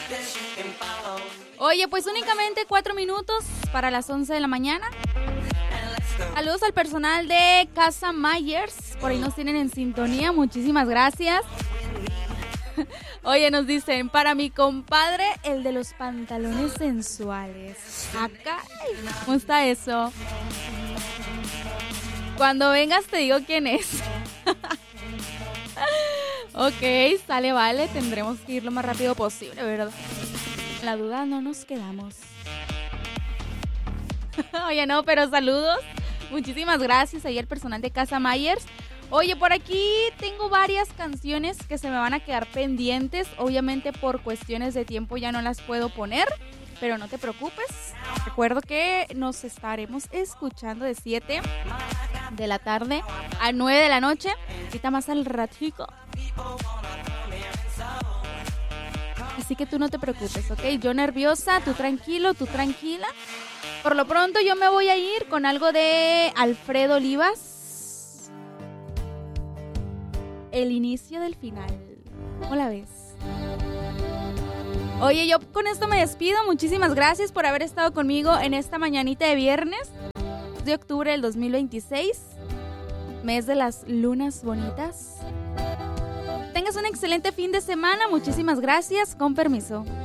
Oye, pues únicamente 4 minutos para las 11 de la mañana. Saludos al personal de Casa Myers. Por ahí nos tienen en sintonía. Muchísimas gracias. Oye, nos dicen, para mi compadre, el de los pantalones sensuales. Acá, ¿cómo está eso? Cuando vengas te digo quién es. Ok, sale, vale. Tendremos que ir lo más rápido posible, ¿verdad? La duda no nos quedamos. Oye, no, pero saludos. Muchísimas gracias ahí al personal de Casa Myers. Oye, por aquí tengo varias canciones que se me van a quedar pendientes. Obviamente por cuestiones de tiempo ya no las puedo poner, pero no te preocupes. Recuerdo que nos estaremos escuchando de 7 de la tarde a 9 de la noche. Ahorita más al ratico. Así que tú no te preocupes, ¿ok? Yo nerviosa, tú tranquilo, tú tranquila. Por lo pronto yo me voy a ir con algo de Alfredo Olivas. El inicio del final. ¿Cómo la ves? Oye, yo con esto me despido. Muchísimas gracias por haber estado conmigo en esta mañanita de viernes de octubre del 2026. Mes de las lunas bonitas. Tengas un excelente fin de semana. Muchísimas gracias. Con permiso.